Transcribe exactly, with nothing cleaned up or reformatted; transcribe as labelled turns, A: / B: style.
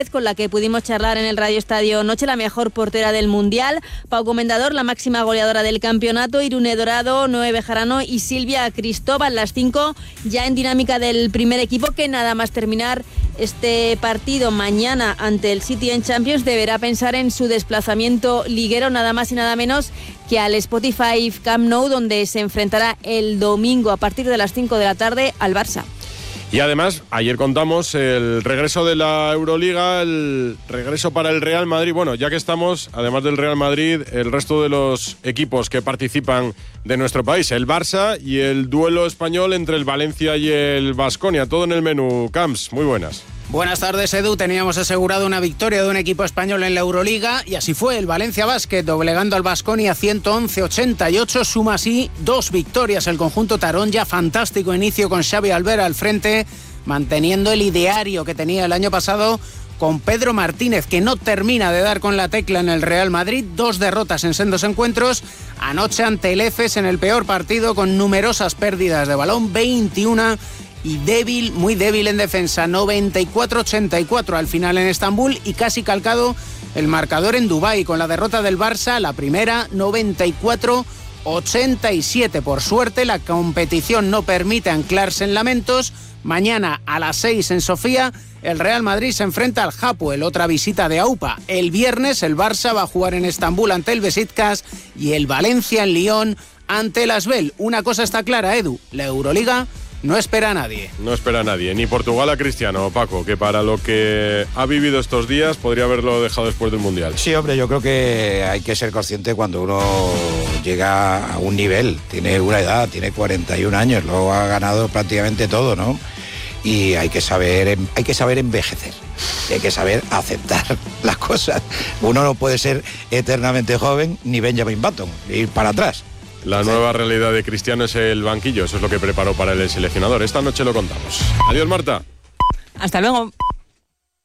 A: con la que pudimos charlar en el Radio Estadio Noche, la mejor portera del Mundial, Pau Comendador, la máxima goleadora del campeonato, Irune Dorado, Noé Bejarano y Silvia Cristóbal, las cinco ya en dinámica del primer equipo, que nada más terminar este partido mañana ante el City en Champions deberá pensar en su desplazamiento liguero, nada más y nada menos que al Spotify Camp Nou, donde se enfrentará el domingo a partir de las cinco de la tarde al Barça.
B: Y además, ayer contamos el regreso de la Euroliga, el regreso para el Real Madrid. Bueno, ya que estamos, además del Real Madrid, el resto de los equipos que participan de nuestro país, el Barça y el duelo español entre el Valencia y el Baskonia. Todo en el menú, Camps. Muy buenas.
C: Buenas tardes, Edu. Teníamos asegurado una victoria de un equipo español en la Euroliga y así fue. El Valencia Basket, doblegando al Baskonia ciento once a ochenta y ocho, suma así dos victorias. El conjunto Tarón, ya fantástico inicio con Xavi Albert al frente, manteniendo el ideario que tenía el año pasado con Pedro Martínez, que no termina de dar con la tecla en el Real Madrid. Dos derrotas en sendos encuentros. Anoche ante el Efes en el peor partido, con numerosas pérdidas de balón, veintiuna, y débil, muy débil en defensa, noventa y cuatro a ochenta y cuatro al final en Estambul, y casi calcado el marcador en Dubái con la derrota del Barça, la primera, noventa y cuatro a ochenta y siete. Por suerte, la competición no permite anclarse en lamentos. Mañana a las seis en Sofía, el Real Madrid se enfrenta al Hapoel, otra visita de AUPA. El viernes el Barça va a jugar en Estambul ante el Besiktas y el Valencia en Lyon ante el Asbel. Una cosa está clara, Edu, la Euroliga no espera a nadie.
B: No espera a nadie, ni Portugal a Cristiano, Paco, que para lo que ha vivido estos días podría haberlo dejado después del Mundial.
D: Sí, hombre, yo creo que hay que ser consciente cuando uno llega a un nivel, tiene una edad, tiene cuarenta y un años, luego ha ganado prácticamente todo, ¿no? Y hay que saber, hay que saber envejecer, hay que saber aceptar las cosas. Uno no puede ser eternamente joven ni Benjamin Button, ir para atrás.
B: La nueva realidad de Cristiano es el banquillo, eso es lo que preparó para el seleccionador. Esta noche lo contamos. Adiós, Marta.
A: Hasta luego.